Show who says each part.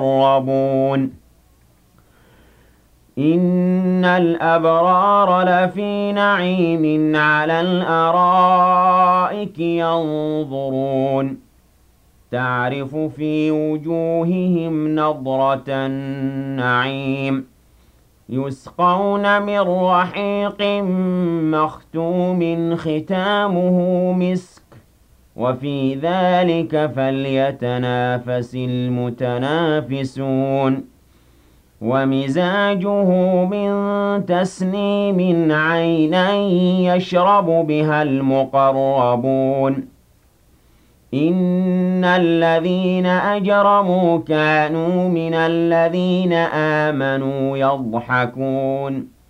Speaker 1: المقربون إن الأبرار لفي نعيم على الأرائك ينظرون تعرف في وجوههم نضرة النعيم يسقون من رحيق مختوم ختامه مسك وفي ذلك فليتنافس المتنافسون ومزاجه من تسنيم عينا يشرب بها المقربون إن الذين أجرموا كانوا من الذين آمنوا يضحكون